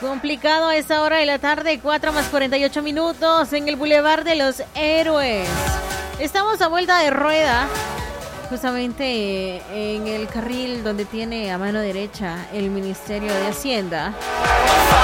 Complicado a esa hora de la tarde, 4 más 48 minutos en el Boulevard de los Héroes. Estamos a vuelta de rueda, justamente en el carril donde tiene a mano derecha el Ministerio de Hacienda.